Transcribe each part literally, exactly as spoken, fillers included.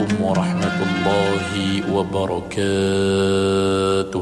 warahmatullahi wabarakatuh.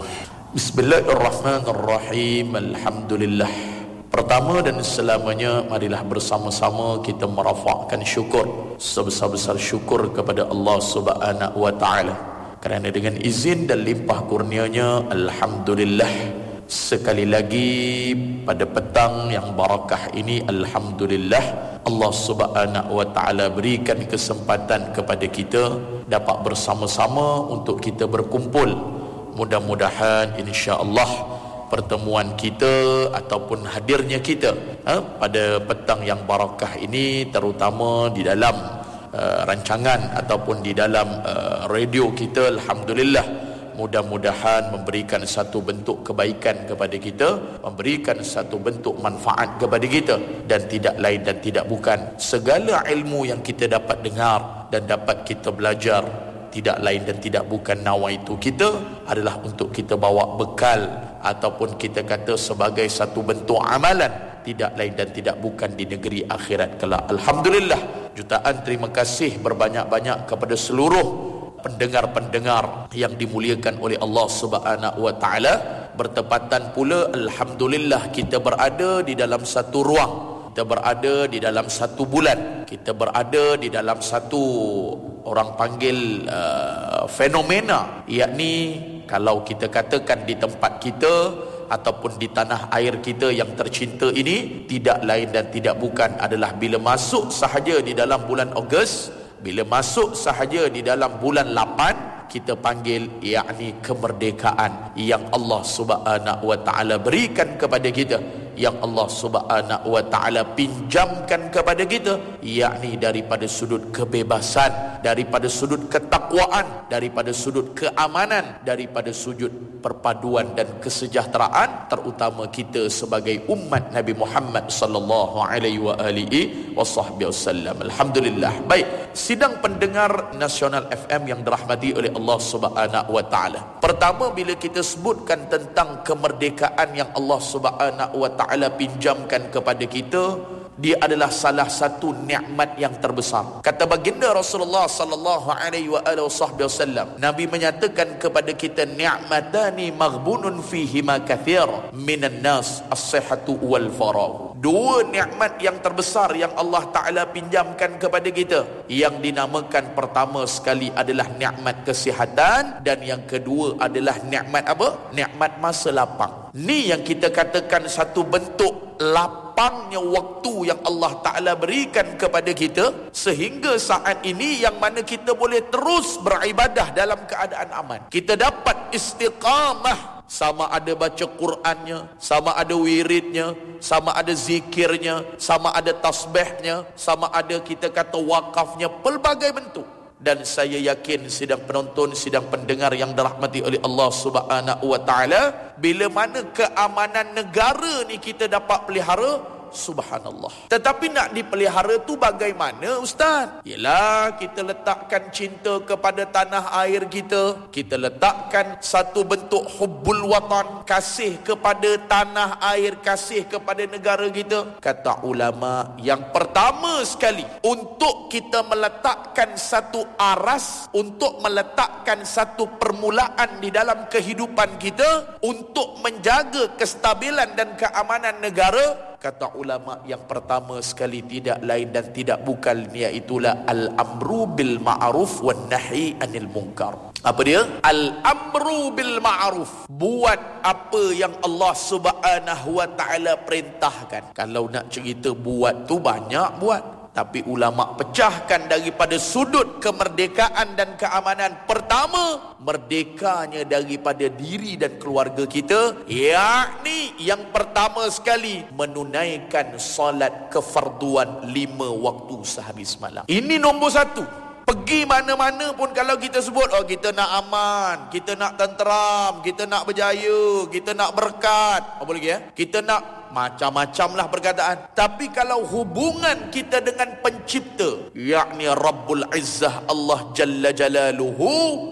Bismillahirrahmanirrahim. Alhamdulillah. Pertama dan selamanya, marilah bersama-sama kita merafakkan syukur, sebesar-besar syukur kepada Allah Subhanahu wa taala. Kerana dengan izin dan limpah kurnianya, alhamdulillah, sekali lagi pada petang yang barakah ini, alhamdulillah, Allah Subhanahu wa taala berikan kesempatan kepada kita dapat bersama-sama untuk kita berkumpul. Mudah-mudahan insya-Allah pertemuan kita ataupun hadirnya kita ha, pada petang yang barakah ini, terutama di dalam uh, rancangan ataupun di dalam uh, radio kita, alhamdulillah, mudah-mudahan memberikan satu bentuk kebaikan kepada kita, memberikan satu bentuk manfaat kepada kita, dan tidak lain dan tidak bukan, segala ilmu yang kita dapat dengar dan dapat kita belajar, tidak lain dan tidak bukan nawaitu kita adalah untuk kita bawa bekal ataupun kita kata sebagai satu bentuk amalan, tidak lain dan tidak bukan di negeri akhirat kelak. Alhamdulillah, jutaan terima kasih berbanyak-banyak kepada seluruh pendengar-pendengar yang dimuliakan oleh Allah Subhanahu wa taala. Bertepatan pula, alhamdulillah, kita berada di dalam satu ruang, kita berada di dalam satu bulan, kita berada di dalam satu, orang panggil uh, fenomena, yakni kalau kita katakan di tempat kita ataupun di tanah air kita yang tercinta ini, tidak lain dan tidak bukan adalah bila masuk sahaja di dalam bulan Ogos, bila masuk sahaja di dalam bulan lapan, kita panggil yakni kemerdekaan yang Allah Subhanahu wa taala berikan kepada kita, yang Allah Subhanahu wa taala pinjamkan kepada kita, yakni daripada sudut kebebasan, daripada sudut ketakwaan, daripada sudut keamanan, daripada sudut perpaduan dan kesejahteraan, terutama kita sebagai umat Nabi Muhammad sallallahu alaihi wa alihi wasallam. Alhamdulillah. Baik, sidang pendengar Nasional F M yang dirahmati oleh Allah Subhanahu wa taala. Pertama, bila kita sebutkan tentang kemerdekaan yang Allah Subhanahu wa taala pinjamkan kepada kita, dia adalah salah satu nikmat yang terbesar. Kata baginda Rasulullah sallallahu alaihi wasallam, Nabi menyatakan kepada kita, ni'matani maghbunun fihima kathir minan nas as-sihhatu wal faragh. Dua nikmat yang terbesar yang Allah Taala pinjamkan kepada kita, yang dinamakan pertama sekali adalah nikmat kesihatan, dan yang kedua adalah nikmat apa? Nikmat masa lapang. Ni yang kita katakan satu bentuk lapangnya waktu yang Allah Ta'ala berikan kepada kita, sehingga saat ini yang mana kita boleh terus beribadah dalam keadaan aman. Kita dapat istiqamah, sama ada baca Qurannya, sama ada wiridnya, sama ada zikirnya, sama ada tasbihnya, sama ada kita kata wakafnya, pelbagai bentuk. Dan saya yakin sidang penonton, sidang pendengar yang dirahmati oleh Allah Subhanahu wa taala, bila mana keamanan negara ni kita dapat pelihara, subhanallah. Tetapi nak dipelihara tu bagaimana, Ustaz? Yalah, kita letakkan cinta kepada tanah air kita, kita letakkan satu bentuk hubbul watan, kasih kepada tanah air, kasih kepada negara kita. Kata ulama, yang pertama sekali untuk kita meletakkan satu aras, untuk meletakkan satu permulaan di dalam kehidupan kita untuk menjaga kestabilan dan keamanan negara, kata ulama, yang pertama sekali tidak lain dan tidak bukan, iaitulah al-amru bil ma'ruf wan nahi anil munkar. Apa dia? Al-amru bil ma'ruf, buat apa yang Allah Subhanahu wa taala perintahkan. Kalau nak cerita buat tu banyak buat, tapi ulama pecahkan daripada sudut kemerdekaan dan keamanan. Pertama, merdekanya daripada diri dan keluarga kita, yakni yang pertama sekali menunaikan solat kefarduan lima waktu sehari semalam. Ini nombor satu. Pergi mana-mana pun kalau kita sebut, oh kita nak aman, kita nak tenteram, kita nak berjaya, kita nak berkat, apa lagi ya? Kita nak macam-macam lah perkataan. Tapi kalau hubungan kita dengan pencipta, yakni Rabbul Izzah Allah Jalla Jalaluhu,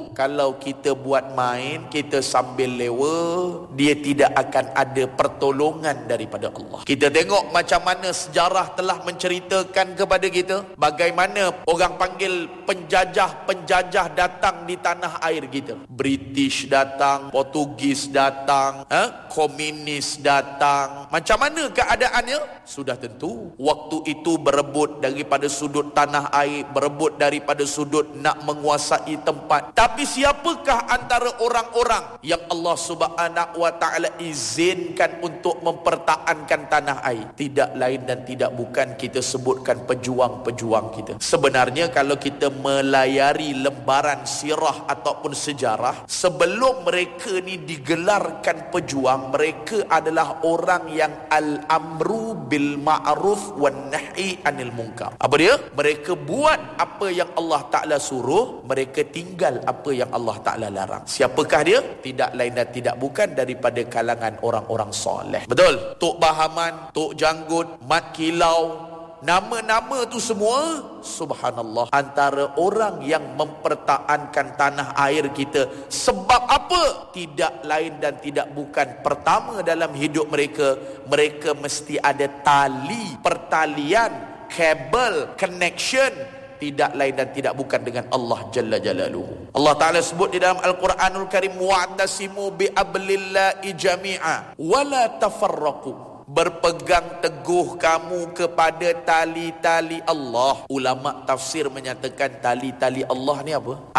kalau kita buat main, kita sambil lewa, dia tidak akan ada pertolongan daripada Allah. Kita tengok macam mana sejarah telah menceritakan kepada kita bagaimana orang panggil penjajah-penjajah datang di tanah air kita. British datang, Portugis datang, eh? komunis datang. Macam mana keadaannya? Sudah tentu waktu itu berebut daripada sudut tanah air, berebut daripada sudut nak menguasai tempat. Tapi siapakah antara orang-orang yang Allah Subhanahu wa taala izinkan untuk mempertahankan tanah air? Tidak lain dan tidak bukan kita sebutkan pejuang-pejuang kita. Sebenarnya kalau kita melayari lembaran sirah ataupun sejarah, sebelum mereka ni digelarkan pejuang, mereka adalah orang yang al-amru bil ma'ruf wan nahi anil munkar. Apa dia? Mereka buat apa yang Allah Ta'ala suruh, mereka tinggal apa yang Allah Ta'ala larang. Siapakah dia? Tidak lain dan tidak bukan daripada kalangan orang-orang soleh. Betul? Tok Bahaman, Tok Janggut, Mat Kilau, nama-nama tu semua, subhanallah, antara orang yang mempertahankan tanah air kita. Sebab apa? Tidak lain dan tidak bukan, pertama dalam hidup mereka, mereka mesti ada tali pertalian, kabel, connection, tidak lain dan tidak bukan dengan Allah Jalla Jalaluhu. Allah Ta'ala sebut di dalam Al-Quranul Karim, wa'tasimu bi'ablillahi jami'a wa la tafarraqu. Berpegang teguh kamu kepada tali-tali Allah. Ulama tafsir menyatakan tali-tali Allah ni apa?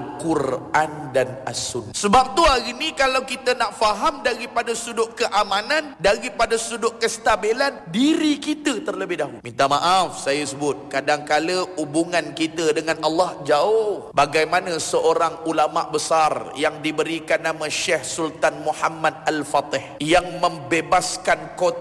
Al-Quran dan As-Sunnah. Sebab tu hari ni kalau kita nak faham daripada sudut keamanan, daripada sudut kestabilan diri kita terlebih dahulu. Minta maaf saya sebut, kadangkala hubungan kita dengan Allah jauh. Bagaimana seorang ulama besar yang diberikan nama Syekh Sultan Muhammad Al-Fatih yang membebaskan kota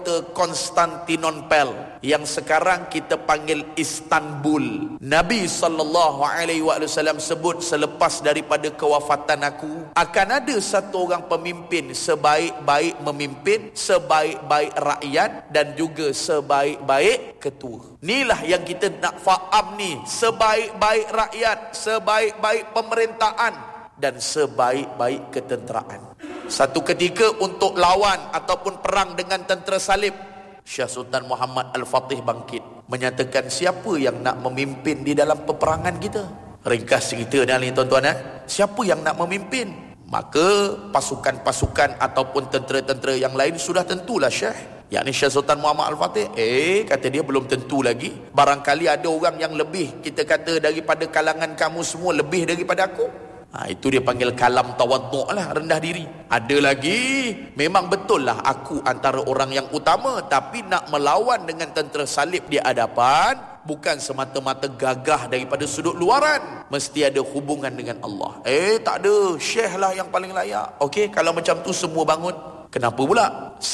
Konstantinopel yang sekarang kita panggil Istanbul. Nabi sallallahu alaihi wasallam sebut, selepas daripada kewafatan aku akan ada satu orang pemimpin, sebaik-baik memimpin, sebaik-baik rakyat dan juga sebaik-baik ketua. Inilah yang kita nak faham ni, sebaik-baik rakyat, sebaik-baik pemerintahan dan sebaik-baik ketenteraan. Satu ketika untuk lawan ataupun perang dengan tentera salib, Syekh Sultan Muhammad Al-Fatih bangkit menyatakan, siapa yang nak memimpin di dalam peperangan kita? Ringkas cerita ni tuan-tuan, eh? Siapa yang nak memimpin? Maka pasukan-pasukan ataupun tentera-tentera yang lain sudah tentulah Syekh, yakni Syekh Sultan Muhammad Al-Fatih. Eh, kata dia belum tentu lagi. Barangkali ada orang yang lebih, kita kata daripada kalangan kamu semua, lebih daripada aku. Ha, itu dia panggil kalam tawaddu' lah, rendah diri. Ada lagi, memang betul lah aku antara orang yang utama, tapi nak melawan dengan tentera salib di hadapan bukan semata-mata gagah daripada sudut luaran, mesti ada hubungan dengan Allah. Eh, tak ada, Syekh lah yang paling layak. Okey, kalau macam tu semua bangun, kenapa pula